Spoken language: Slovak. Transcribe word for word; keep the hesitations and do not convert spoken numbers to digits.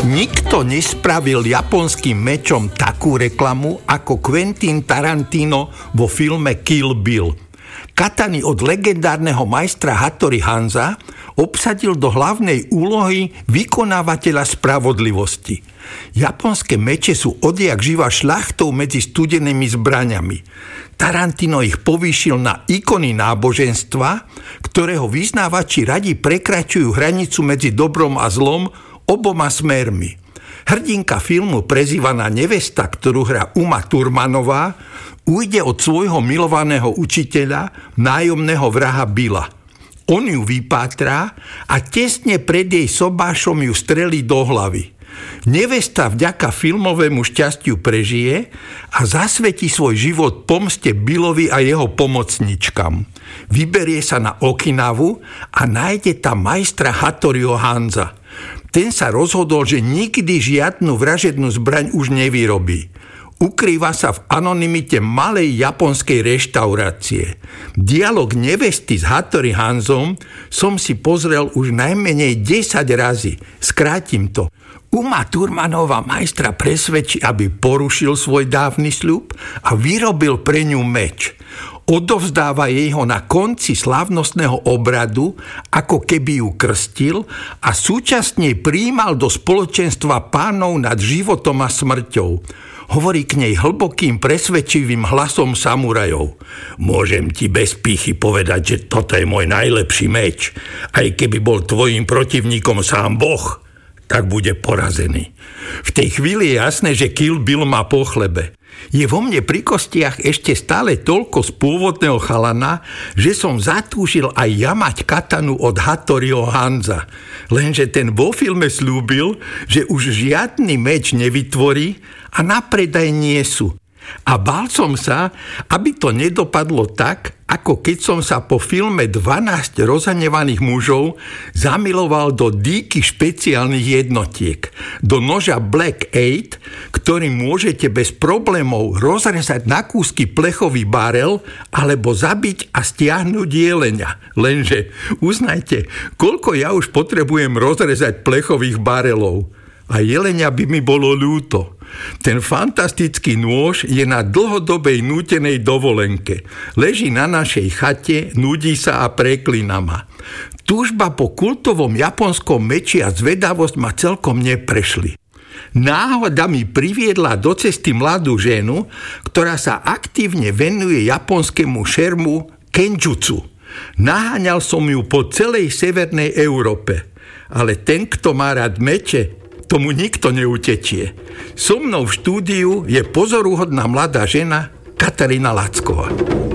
Nikto nespravil japonským mečom takú reklamu ako Quentin Tarantino vo filme Kill Bill. Katany od legendárneho majstra Hattori Hanza obsadil do hlavnej úlohy vykonávateľa spravodlivosti. Japonské meče sú odjak živa šľachtou medzi studenými zbraňami. Tarantino ich povýšil na ikony náboženstva, ktorého vyznávači radi prekračujú hranicu medzi dobrom a zlom oboma smermi. Hrdinka filmu prezývaná Nevesta, ktorú hrá Uma Thurmanová, ujde od svojho milovaného učiteľa, nájomného vraha Billa. On ju vypátrá a tesne pred jej sobášom ju strelí do hlavy. Nevesta vďaka filmovému šťastiu prežije a zasvetí svoj život pomste Billovi a jeho pomocničkam. Vyberie sa na Okinavu a nájde tam majstra Hattoriho Hanza. Ten sa rozhodol, že nikdy žiadnu vražednú zbraň už nevyrobí. Ukrýva sa v anonymite malej japonskej reštaurácie. Dialóg nevesty s Hattori Hanzom som si pozrel už najmenej desať razy. Skrátim to. Uma Thurmanová majstra presvedčí, aby porušil svoj dávny sľub a vyrobil pre ňu meč. Odovzdáva jej ho na konci slávnostného obradu, ako keby ju krstil a súčasne prijímal do spoločenstva pánov nad životom a smrťou. Hovorí k nej hlbokým, presvedčivým hlasom samurajov. Môžem ti bez pýchy povedať, že toto je môj najlepší meč. Aj keby bol tvojim protivníkom sám Boh, tak bude porazený. V tej chvíli je jasné, že Kill Bill má po chlebe. Je vo mne pri kostiach ešte stále toľko z pôvodného chalana, že som zatúžil aj ja mať katanu od Hattoriho Hanza. Lenže ten vo filme slúbil, že už žiadny meč nevytvorí a na predaj nie sú. A bál som sa, aby to nedopadlo tak, ako keď som sa po filme dvanásť rozhnevaných mužov zamiloval do dýky špeciálnych jednotiek, do noža Black Eight, ktorým môžete bez problémov rozrezať na kúsky plechový barel alebo zabiť a stiahnuť jelenia. Lenže uznajte, koľko ja už potrebujem rozrezať plechových barelov. A jelenia by mi bolo ľúto. Ten fantastický nôž je na dlhodobej nútenej dovolenke. Leží na našej chate, nudí sa a preklína ma. Túžba po kultovom japonskom meči a zvedavosť ma celkom neprešli. Náhoda mi priviedla do cesty mladú ženu, ktorá sa aktívne venuje japonskému šermu kenjutsu. Naháňal som ju po celej severnej Európe. Ale ten, kto má rád meče, tomu nikto neutečie. So mnou v štúdiu je pozoruhodná mladá žena Katarína Lacková.